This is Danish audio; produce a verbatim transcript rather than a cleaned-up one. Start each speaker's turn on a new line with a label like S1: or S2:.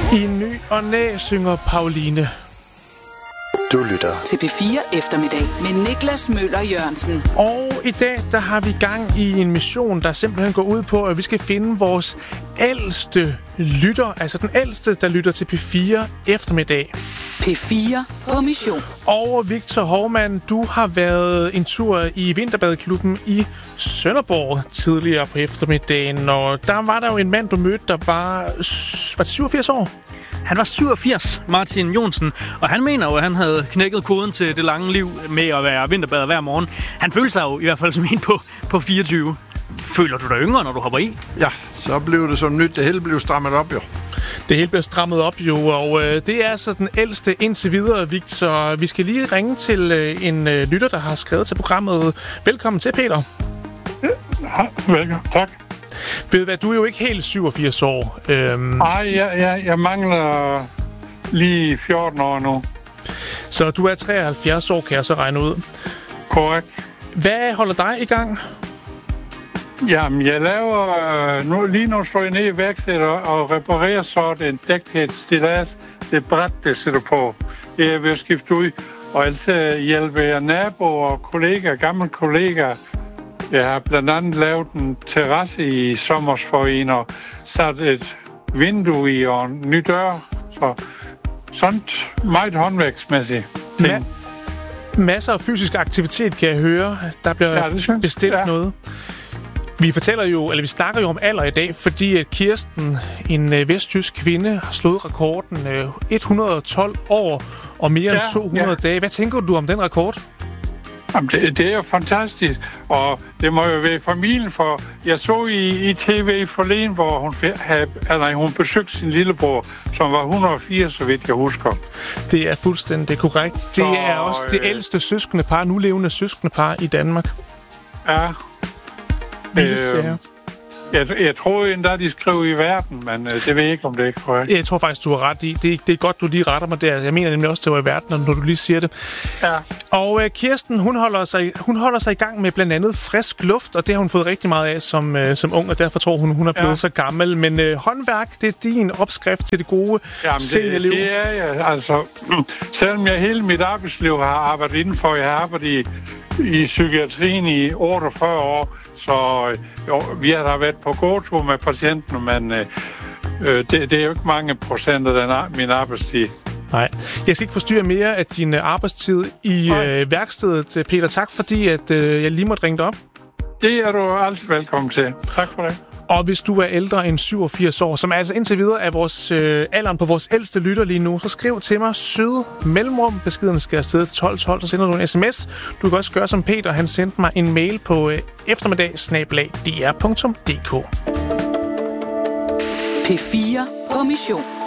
S1: I ny og næ synger Pauline.
S2: Du lytter
S3: til P fire Eftermiddag med Niklas Møller Jørgensen.
S1: Og i dag, der har vi gang i en mission, der simpelthen går ud på, at vi skal finde vores ældste lytter. Altså den ældste, der lytter til P fire Eftermiddag.
S3: P fire på mission.
S1: Og Victor Hovmand, du har været en tur i Vinterbadklubben i Sønderborg tidligere på eftermiddagen. Og der var der jo en mand, du mødte, der var, var det syvogfirs år?
S4: Han var syvogfirs, Martin Jonsen, og han mener jo, at han havde knækket koden til det lange liv med at være vinterbader hver morgen. Han følte sig jo i hvert fald som en på, på fireogtyve. Føler du dig yngre, når du hopper i?
S5: Ja, så blev det som nyt. Det hele blev strammet op, jo.
S1: Det hele bliver strammet op, jo, og øh, det er altså den ældste indtil videre, Victor. Vi skal lige ringe til øh, en øh, lytter, der har skrevet til programmet. Velkommen til, Peter.
S6: Ja, velkommen. Tak.
S1: Ved hvad, du er jo ikke helt syvogfirs år. Øhm...
S6: Nej, jeg, jeg, jeg mangler lige fjorten år nu.
S1: Så du er treoghalvfjerds år, kan jeg så regne ud.
S6: Korrekt.
S1: Hvad holder dig i gang?
S6: Jamen, jeg laver... Nu, lige nu står jeg nede i værksædet og reparerer så en dæk til et stillads. Det bræt, det sætter på. Det er jeg ved at skifte ud. Og altså hjælper jeg naboer og kollegaer, gamle kollegaer. Jeg har blandt andet lavet en terrasse i sommers for en og sat et vindue i og en ny dør. Så sådan meget håndværksmæssigt ting.
S1: Ma- masser af fysisk aktivitet, kan jeg høre. Der bliver ja, bestilt ja. noget. Vi fortæller jo, eller vi snakker jo om alder i dag, fordi at Kirsten, en vestjysk kvinde, har slået rekorden et hundrede og tolv år og mere ja, end to hundrede ja. dage. Hvad tænker du om den rekord?
S6: Jamen, det, det er jo fantastisk, og det må jo være familien, for jeg så i, i tv forleden, hvor hun, havde, nej, hun besøgte sin lillebror, som var et hundrede og firs, så vidt jeg husker.
S1: Det er fuldstændig korrekt. Det så, er også det ældste søskende par, nulevende søskende par i Danmark.
S6: Ja.
S1: Vildt,
S6: øh, Jeg, jeg tror endda, de skriver i verden, men øh, det ved jeg ikke, om det er korrekt.
S1: Jeg tror faktisk, du har ret i. Det, det er godt, du lige retter mig der. Jeg mener nemlig også, det var i verden, når du lige siger det.
S6: Ja.
S1: Og øh, Kirsten, hun holder, sig, hun holder sig i gang med blandt andet frisk luft, og det har hun fået rigtig meget af som, øh, som ung, og derfor tror hun, hun er blevet ja. så gammel. Men øh, håndværk, det er din opskrift til det gode seniorliv.
S6: Det, det er jeg. Altså, selvom jeg hele mit arbejdsliv har arbejdet indenfor, jeg har arbejdet i i psykiatrien i otteogfyrre år, så jo, vi har da været på gåtur med patienten, men øh, det, det er jo ikke mange procent af den, min arbejdstid.
S1: Nej, jeg skal ikke forstyrre mere af din arbejdstid i øh, værkstedet, Peter. Tak fordi, at øh, jeg lige måtte ringe dig op.
S6: Det er du altid velkommen til. Tak for det.
S1: Og hvis du er ældre end syvogfirs år, som altså indtil videre er vores øh, alderen på vores ældste lytter lige nu, så skriv til mig søde mellemrum. Beskeden skal afsted til tolv tolv, så sender du en sms. Du kan også gøre som Peter, han sendte mig en mail på øh, eftermiddag snabel-a d r punktum d k.
S3: P fire på mission.